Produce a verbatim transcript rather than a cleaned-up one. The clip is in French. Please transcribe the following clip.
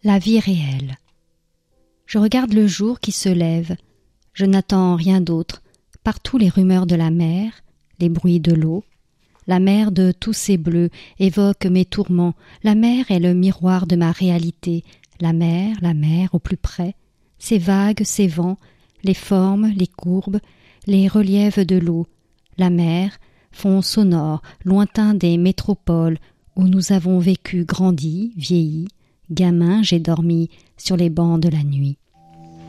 La vie réelle. Je regarde le jour qui se lève, je n'attends rien d'autre, partout les rumeurs de la mer, les bruits de l'eau. La mer de tous ses bleus évoque mes tourments, la mer est le miroir de ma réalité, la mer, la mer au plus près, ses vagues, ses vents, les formes, les courbes, les reliefs de l'eau, la mer, fond sonore, lointain des métropoles où nous avons vécu, grandi, vieilli. Gamin, j'ai dormi sur les bancs de la nuit.